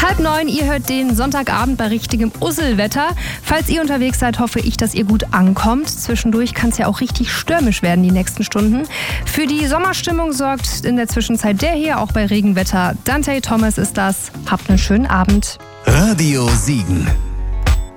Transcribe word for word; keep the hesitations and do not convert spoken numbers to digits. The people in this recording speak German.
Halb neun, ihr hört den Sonntagabend bei richtigem Usselwetter. Falls ihr unterwegs seid, hoffe ich, dass ihr gut ankommt. Zwischendurch kann es ja auch richtig stürmisch werden die nächsten Stunden. Für die Sommerstimmung sorgt in der Zwischenzeit der hier, auch bei Regenwetter. Dante Thomas ist das. Habt einen schönen Abend. Radio Siegen.